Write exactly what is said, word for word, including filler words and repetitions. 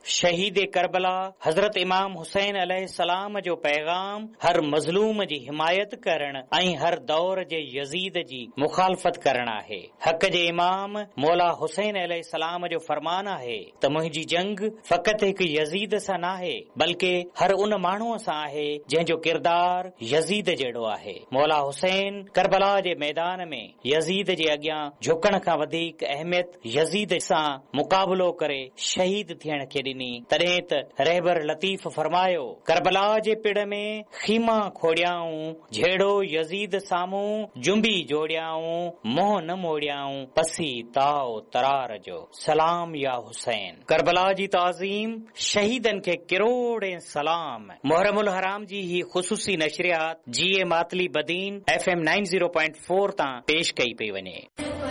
शहीद करबला हज़रत इमाम हुसैन अलैहिस्सलाम जो पैगाम हर मज़लूम जी हिमायत करण ऐं हर दौर जे यज़ीद जी मुखालफ़त करण आहे। हक़ जे इमाम मौला हुसैन अलैहिस्सलाम जो फरमान आहे त मुंहिंजी जंग फ़क़त हिकु यज़ीद सां नाहे बल्कि हर उन माण्हूअ सां आहे जंहिंजो किरदार यज़ीद जहिड़ो आहे। मौला हुसैन करबला जे मैदान में यज़ीद जे अॻियां झुकण खां वधीक अहमियत यज़ीद सां मुक़ाबलो करे शहीद थियण खे ॾिनी। तॾहिं त रहबर लतीफ़ फरमायो, करबला जे पिड़ में खीमा खोड़ियाऊं, झेड़ो यज़ीद साम्हूं जुंबी जोड़ियाऊं, मोह न मोड़ियाऊं, पसी ताओ तरार जो सलाम या हुसैन। करबला जी ताज़ीम शहीदन खे किरोड़े सलाम। मुहर्रमुल हराम जी ही ख़ुसूसी नशरियात जी ए Matali Badin F M nine zero point four तां पेश कई पई वञे।